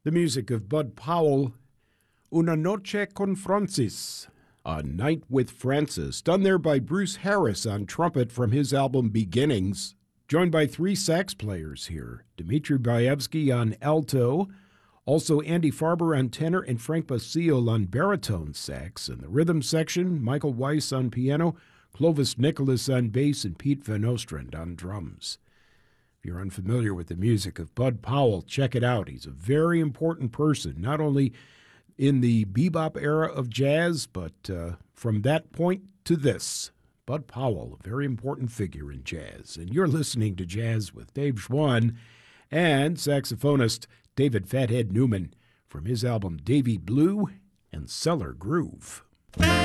The music of Bud Powell, Una Noche con Francis, A Night with Francis, done there by Bruce Harris on trumpet from his album Beginnings. Joined by three sax players here, Dmitry Baevsky on alto, also Andy Farber on tenor and Frank Basile on baritone sax. In the rhythm section, Michael Weiss on piano, Clovis Nicholas on bass, and Pete Van Ostrand on drums. If you're unfamiliar with the music of Bud Powell, check it out. He's a very important person, not only in the bebop era of jazz, but from that point to this. Bud Powell, a very important figure in jazz. And you're listening to Jazz with Dave Schwann and saxophonist David Fathead Newman from his album Davy Blue and Cellar Groove.